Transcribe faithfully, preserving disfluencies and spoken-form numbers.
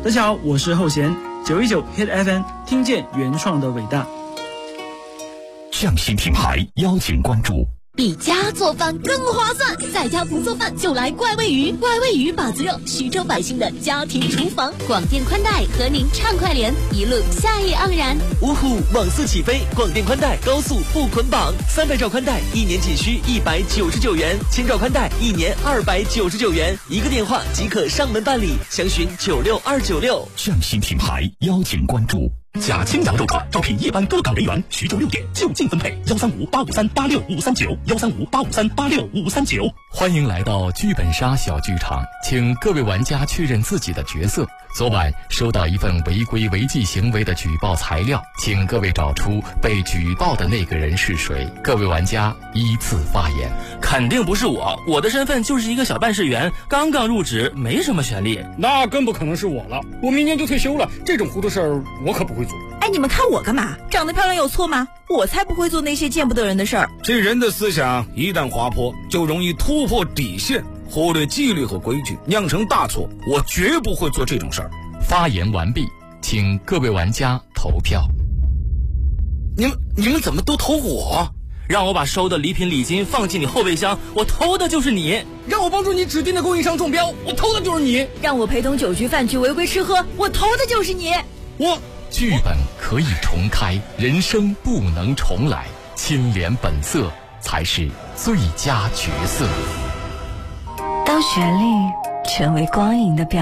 大家好，我是后弦，九一九 Hit F M， 听见原创的伟大。 匠心品牌邀请关注。 比家做饭更划算，在家不做饭就来怪味鱼，怪味鱼把子肉，徐州百姓的家庭厨房。广电宽带和您畅快联，一路夏意盎然。 芜湖网速起飞，广电宽带高速不捆绑，三百兆宽带一年仅需一百九十九元，千兆宽带一年二百九十九元，一个电话即可上门办理，详询九六二九六。 匠心品牌邀请关注。 贾青阳肉客招聘夜班各岗人员，徐州六点就近分配，幺三五八五三八六五三九，幺三五八五三八六五三九。 欢迎来到剧本杀小剧场，请各位玩家确认自己的角色。昨晚收到一份违规违纪行为的举报材料，请各位找出被举报的那个人是谁。各位玩家依次发言。 肯定不是我，我的身份就是一个小办事员，刚刚入职，没什么权利。 那更不可能是我了，我明年就退休了，这种糊涂事儿我可不会做。 哎，你们看我干嘛？长得漂亮有错吗？我才不会做那些见不得人的事儿。 这人的思想一旦滑坡，就容易突破底线，忽略纪律和规矩，酿成大错。我绝不会做这种事儿。 发言完毕，请各位玩家投票。 你们你们怎么都投我？让我把收的礼品礼金放进你后备箱，我投的就是你； 让我帮助你指定的供应商中标，我投的就是你； 让我陪同酒局饭局违规吃喝，我投的就是你。 我剧本可以重开，人生不能重来，清廉本色才是最佳角色。 当旋律成为光影的表